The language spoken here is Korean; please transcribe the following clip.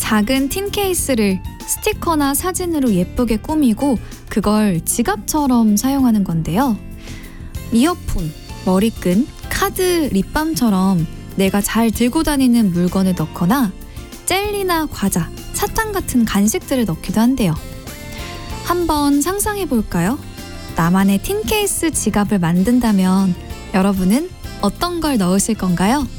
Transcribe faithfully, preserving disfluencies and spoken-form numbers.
작은 틴 케이스를 스티커나 사진으로 예쁘게 꾸미고 그걸 지갑처럼 사용하는 건데요. 이어폰, 머리끈, 카드, 립밤처럼 내가 잘 들고 다니는 물건을 넣거나 젤리나 과자, 사탕 같은 간식들을 넣기도 한대요. 한번 상상해 볼까요? 나만의 틴 케이스 지갑을 만든다면 여러분은 어떤 걸 넣으실 건가요?